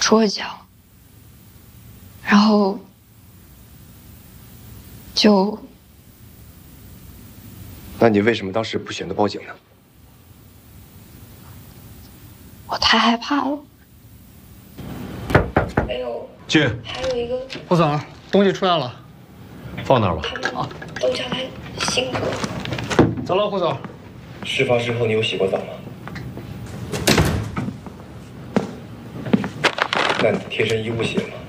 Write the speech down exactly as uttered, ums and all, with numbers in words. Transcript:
桌角，然后就…… 那你为什么当时不选择报警呢？ 我太害怕了。 还有， 去， 还有一个， 胡总，东西出来了， 放那儿吧。 他们都叫他辛格。 走了，胡总。 事发之后你有洗过澡吗？那你的贴身衣物洗了吗？